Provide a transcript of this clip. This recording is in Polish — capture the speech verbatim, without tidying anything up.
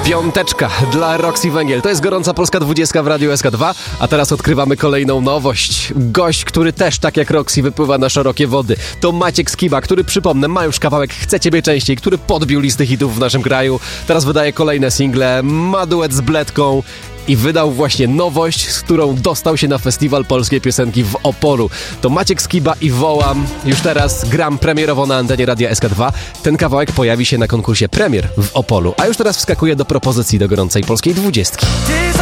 Piąteczka dla Roxy Węgiel. To jest gorąca Polska dwudziestka w Radiu S K dwa, a teraz odkrywamy kolejną nowość. Gość, który też tak jak Roxy wypływa na szerokie wody. To Maciek Skiba, który, przypomnę, ma już kawałek Chcę Ciebie Częściej, który podbił listy hitów w naszym kraju. Teraz wydaje kolejne single, ma duet z Bledką i wydał właśnie nowość, z którą dostał się na Festiwal Polskiej Piosenki w Opolu. To Maciek Skiba i Wołam. Już teraz gram premierowo na antenie Radia S K dwa. Ten kawałek pojawi się na konkursie Premier w Opolu, a już teraz wskakuje do propozycji do gorącej Polskiej dwudziestki.